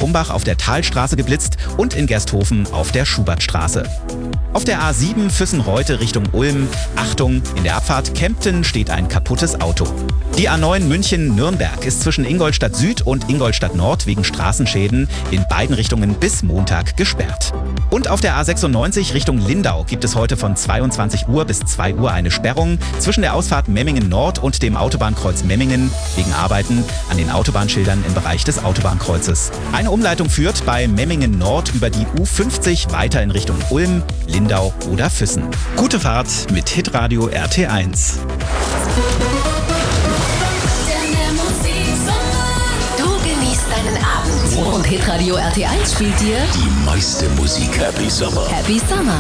Krumbach auf der Talstraße geblitzt und in Gersthofen auf der Schubertstraße. Auf der A7 Füssen-Reute Richtung Ulm. Achtung, in der Abfahrt Kempten steht ein kaputtes Auto. Die A9 München-Nürnberg ist zwischen Ingolstadt Süd und Ingolstadt Nord wegen Straßenschäden in beiden Richtungen bis Montag gesperrt. Und auf der A96 Richtung Lindau gibt es heute von 22 Uhr bis 2 Uhr eine Sperrung zwischen der Ausfahrt Memmingen Nord und dem Autobahnkreuz Memmingen wegen Arbeiten an den Autobahnschildern im Bereich des Autobahnkreuzes. Eine Umleitung führt bei Memmingen Nord über die U50 weiter in Richtung Ulm, Lindau oder Füssen. Gute Fahrt mit Hitradio RT1. Du genießt deinen Abend und Hitradio RT1 spielt dir Die meiste Musik. Happy Summer. Happy Summer.